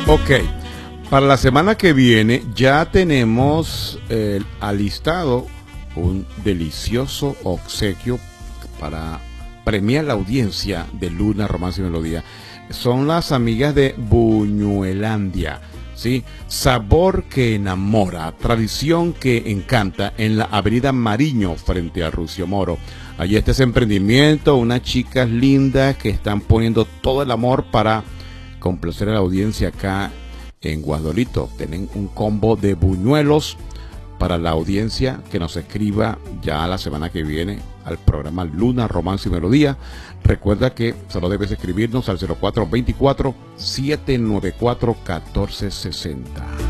Ok, para la semana que viene ya tenemos alistado un delicioso obsequio para premiar la audiencia de Luna, Romance y Melodía. Son las amigas de Buñuelandia, ¿sí? Sabor que enamora, tradición que encanta, en la avenida Mariño frente a Rucio Moro. Allí está ese emprendimiento, unas chicas lindas que están poniendo todo el amor para complacer a la audiencia acá en Guasdolito. Tienen un combo de buñuelos para la audiencia que nos escriba ya la semana que viene al programa Luna, Romance y Melodía. Recuerda que solo debes escribirnos al 0424-794-1460.